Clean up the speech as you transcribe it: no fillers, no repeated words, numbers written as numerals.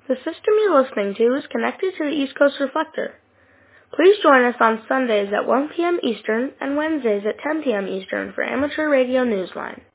The system you're listening to is connected to the East Coast Reflector. Please join us on Sundays at 1 p.m. Eastern and Wednesdays at 10 p.m. Eastern for Amateur Radio Newsline.